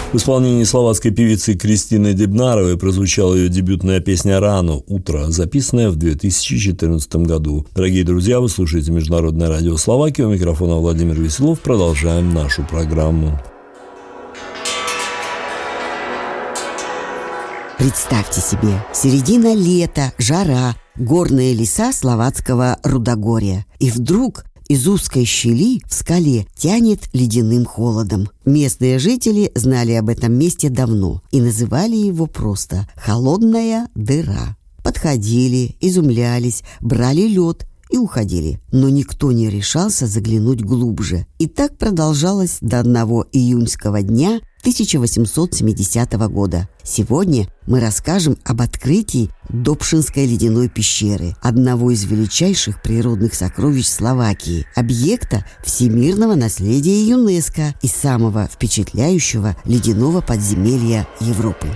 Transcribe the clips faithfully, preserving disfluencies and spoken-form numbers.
В исполнении словацкой певицы Кристины Дебнаровой прозвучала ее дебютная песня «Рано. Утро», записанная в две тысячи четырнадцатом году. Дорогие друзья, вы слушаете Международное радио Словакии. У микрофона Владимир Веселов. Продолжаем нашу программу. Представьте себе, середина лета, жара, горные леса словацкого Рудогорья. И вдруг из узкой щели в скале тянет ледяным холодом. Местные жители знали об этом месте давно и называли его просто «холодная дыра». Подходили, изумлялись, брали лед и уходили. Но никто не решался заглянуть глубже. И так продолжалось до одного июньского дня тысяча восемьсот семидесятого года. Сегодня мы расскажем об открытии Добшинской ледяной пещеры, одного из величайших природных сокровищ Словакии, объекта всемирного наследия ЮНЕСКО и самого впечатляющего ледяного подземелья Европы.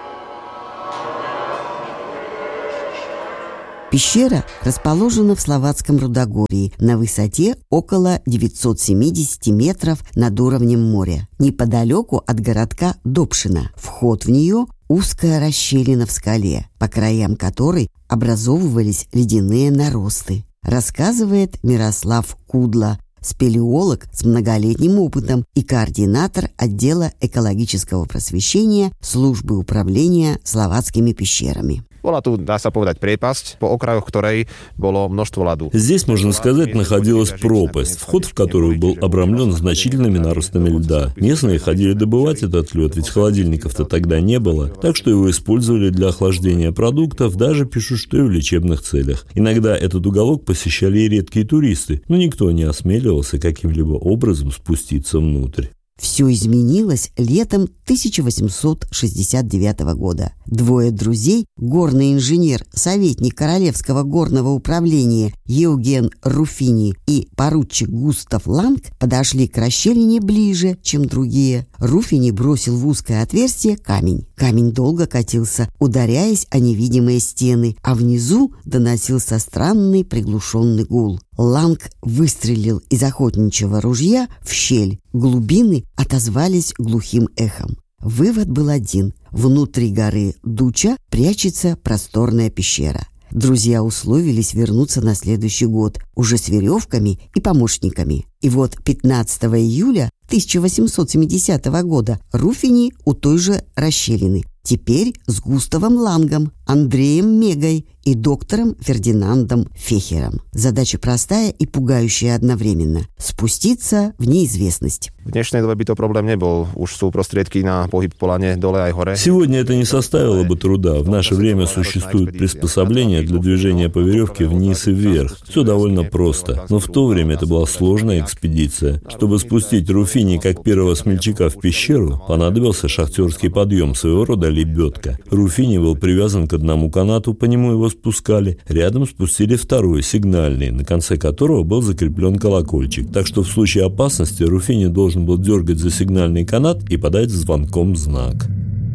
Пещера расположена в словацком Рудогорье на высоте около девятьсот семьдесят метров над уровнем моря, неподалеку от городка Добшина. Вход в нее – узкая расщелина в скале, по краям которой образовывались ледяные наросты, рассказывает Мирослав Кудла, спелеолог с многолетним опытом и координатор отдела экологического просвещения службы управления словацкими пещерами. Bola tu, dá sa povedať, priepasť, po okrajoch ktorej bolo množstvo ľadu. Здесь, можно сказать, находилась пропасть, вход в которую был обрамлен значительными наростами льда. Местные ходили добывать этот лед, ведь холодильников-то тогда не было, так что его использовали для охлаждения продуктов, даже пишут, что и в лечебных целях. Иногда этот уголок посещали и редкие туристы, но никто не осмеливался каким-либо образом спуститься внутрь. Все изменилось летом тысяча восемьсот шестьдесят девятого года. Двое друзей, горный инженер, советник Королевского горного управления Евген Руфини и поручик Густав Ланг, подошли к расщелине ближе, чем другие. Руфини бросил в узкое отверстие камень. Камень долго катился, ударяясь о невидимые стены, а внизу доносился странный приглушенный гул. Ланг выстрелил из охотничьего ружья в щель. Глубины отозвались глухим эхом. Вывод был один. Внутри горы Дуча прячется просторная пещера. Друзья условились вернуться на следующий год, уже с веревками и помощниками. И вот пятнадцатого июля тысяча восемьсот семидесятого года Руфини у той же расщелины. Теперь с Густавом Лангом, Андреем Мегой и доктором Фердинандом Фехером. Задача простая и пугающая одновременно – спуститься в неизвестность. V dnešnej dobe by to problém nebol. Už sú prostriedky na pohyb po lane dole aj hore. Сегодня это не составило бы труда. В наше время существуют приспособления для движения по веревке вниз и вверх. Все довольно просто. Но в то время это была сложная экспедиция. Чтобы спустить Руфини как первого смельчака в пещеру, понадобился шахтерский подъем, своего рода лебедка. Руфини был привязан к одному канату, по нему его спускали. Рядом спустили второй, сигнальный, на конце которого был закреплен колокольчик. Так что в случае опасности Руфини должен был дергать за сигнальный канат и подать звонком знак.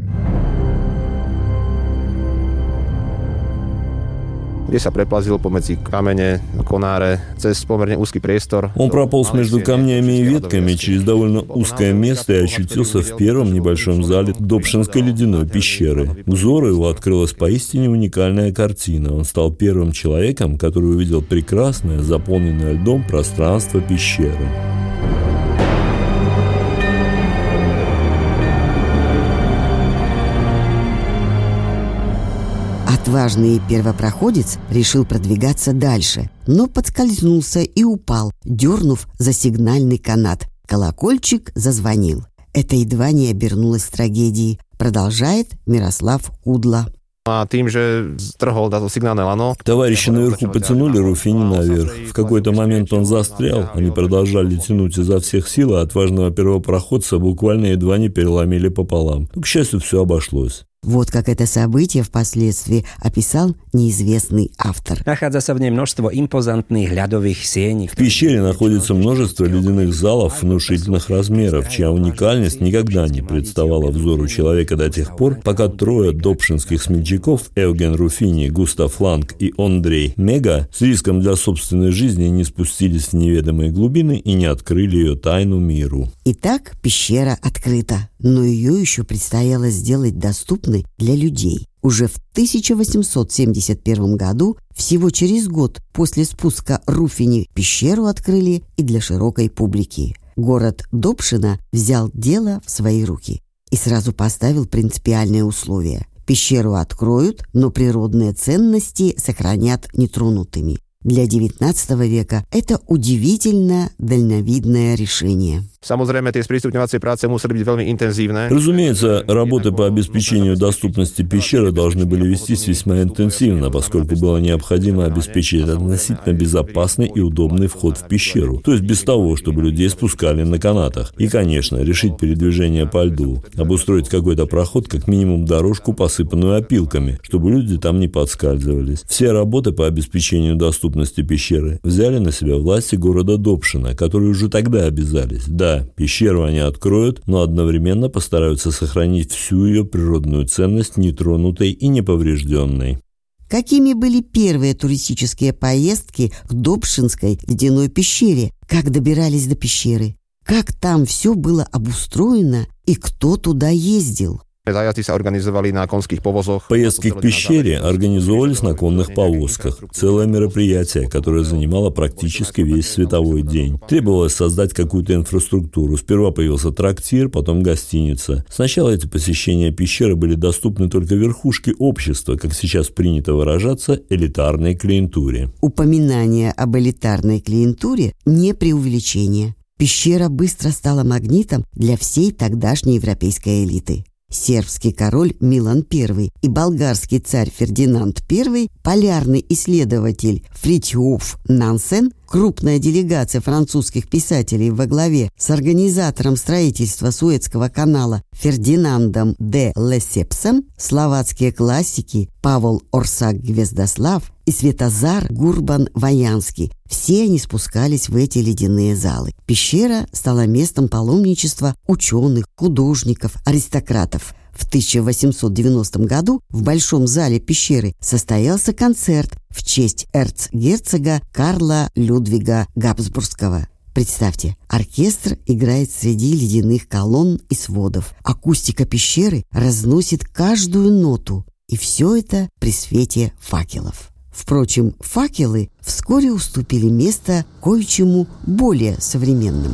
Kde sa preplazil pomedzi kamene, konáre, cez pomerne úzky priestor. Он прополз между камнями и ветками через довольно узкое место и очутился в первом небольшом зале Добшинской ледяной пещеры. Взору его открылась поистине уникальная картина. Он стал первым человеком, который увидел прекрасное, заполненное льдом пространство пещеры. Отважный первопроходец решил продвигаться дальше, но подскользнулся и упал, дернув за сигнальный канат. Колокольчик зазвонил. Это едва не обернулось трагедией, продолжает Мирослав Кудла. А тем же строгал до сигнальное лано. Товарищи наверху потянули Руфини наверх. В какой-то момент он застрял. Они продолжали тянуть изо всех сил, а отважного первопроходца буквально едва не переломили пополам. Но, к счастью, все обошлось. Вот как это событие впоследствии описал неизвестный автор. Nachádza sa v nej množstvo impozantných ľadových siení. В пещере находится множество ледяных залов внушительных размеров, чья уникальность никогда не представала взору человека до тех пор, пока трое добшинских смельчаков Эуген Руфини, Густав Ланг и Ондрей Мега с риском для собственной жизни не спустились в неведомые глубины и не открыли ее тайну миру. Итак, пещера открыта, но ее еще предстояло сделать доступной для людей. Уже в тысяча восемьсот семьдесят первом году, всего через год после спуска Руфини, пещеру открыли и для широкой публики. Город Добшина взял дело в свои руки и сразу поставил принципиальные условия. Пещеру откроют, но природные ценности сохранят нетронутыми. Для девятнадцатого века это удивительно дальновидное решение. Samozrejme, tie sprístupňovacie práce museli byť veľmi intenzívne. Разумеется, работы по обеспечению доступности пещеры должны были вестись весьма интенсивно, поскольку было необходимо обеспечить относительно безопасный и удобный вход в пещеру, то есть без того, чтобы людей спускали на канатах. И, конечно, решить передвижение по льду, обустроить какой-то проход, как минимум дорожку, посыпанную опилками, чтобы люди там не подскальзывались. Все работы по обеспечению доступности пещеры взяли на себя власти города Добшина, которые уже тогда обязались. Да, пещеру они откроют, но одновременно постараются сохранить всю ее природную ценность нетронутой и неповрежденной. Какими были первые туристические поездки к Добшинской ледяной пещере? Как добирались до пещеры? Как там все было обустроено и кто туда ездил? Zajatci sa organizovali na konských povozoch. Поездки к пещере организовывались на конных повозках. Целое мероприятие, которое занимало практически весь световой день. Требовалось создать какую-то инфраструктуру. Сперва появился трактир, потом гостиница. Сначала эти посещения пещеры были доступны только верхушке общества, как сейчас принято выражаться, элитарной клиентуре. Упоминание об элитарной клиентуре не преувеличение. Пещера быстро стала магнитом для всей тогдашней европейской элиты. Сербский король Милан Первый и болгарский царь Фердинанд Первый, полярный исследователь Фритьоф Нансен, крупная делегация французских писателей во главе с организатором строительства Суэцкого канала Фердинандом де Лесепсом, словацкие классики Павел Орсак-Гвездослав и Светозар Гурбан-Ваянский. Все они спускались в эти ледяные залы. Пещера стала местом паломничества ученых, художников, аристократов. В тысяча восемьсот девяностом году в Большом зале пещеры состоялся концерт в честь эрцгерцога Карла Людвига Габсбургского. Представьте, оркестр играет среди ледяных колонн и сводов. Акустика пещеры разносит каждую ноту. И все это при свете факелов. Впрочем, факелы вскоре уступили место кое-чему более современному.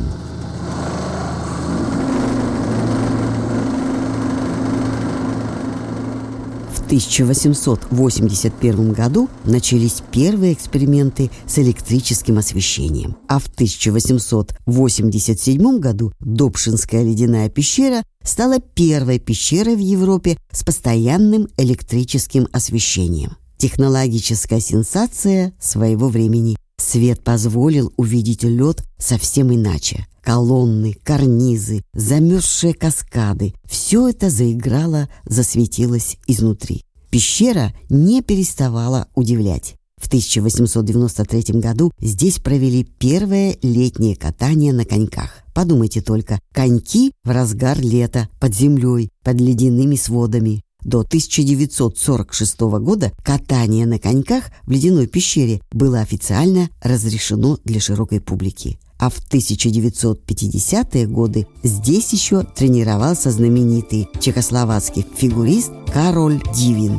В тысяча восемьсот восемьдесят первом году начались первые эксперименты с электрическим освещением, а в тысяча восемьсот восемьдесят седьмом году Добшинская ледяная пещера стала первой пещерой в Европе с постоянным электрическим освещением. Технологическая сенсация своего времени. Свет позволил увидеть лед совсем иначе. Колонны, карнизы, замерзшие каскады – все это заиграло, засветилось изнутри. Пещера не переставала удивлять. В тысяча восемьсот девяносто третьем году здесь провели первое летнее катание на коньках. Подумайте только, коньки в разгар лета, под землей, под ледяными сводами. До тысяча девятьсот сорок шестого года катание на коньках в ледяной пещере было официально разрешено для широкой публики. А в тысяча девятьсот пятидесятые годы здесь еще тренировался знаменитый чехословацкий фигурист Кароль Дивин.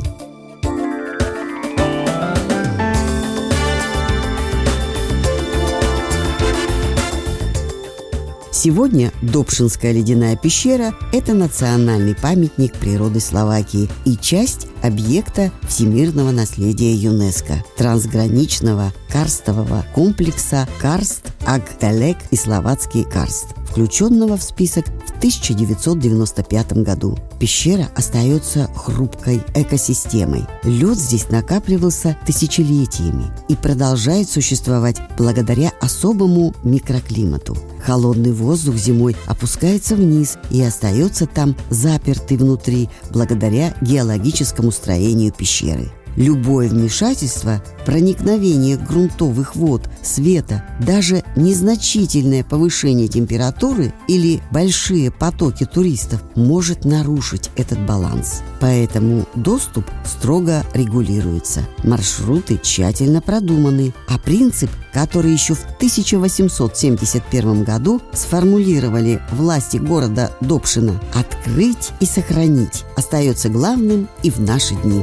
Сегодня Добшинская ледяная пещера – это национальный памятник природы Словакии и часть объекта всемирного наследия ЮНЕСКО, трансграничного карстового комплекса Карст-Аг-Далек и словацкий карст. включенного в список в тысяча девятьсот девяносто пятом году. Пещера остается хрупкой экосистемой. Лед здесь накапливался тысячелетиями и продолжает существовать благодаря особому микроклимату. Холодный воздух зимой опускается вниз и остается там запертый внутри благодаря геологическому строению пещеры. Любое вмешательство, проникновение грунтовых вод, света, даже незначительное повышение температуры или большие потоки туристов может нарушить этот баланс. Поэтому доступ строго регулируется, маршруты тщательно продуманы, а принцип, который еще в тысяча восемьсот семьдесят первом году сформулировали власти города Добшина «открыть и сохранить», остается главным и в наши дни.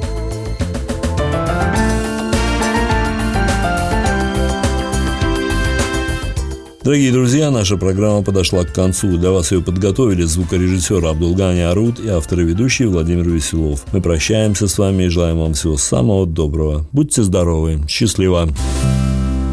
Дорогие друзья, наша программа подошла к концу. Для вас ее подготовили звукорежиссер Абдулгани Арут и автор и ведущий Владимир Веселов. Мы прощаемся с вами и желаем вам всего самого доброго. Будьте здоровы. Счастливо.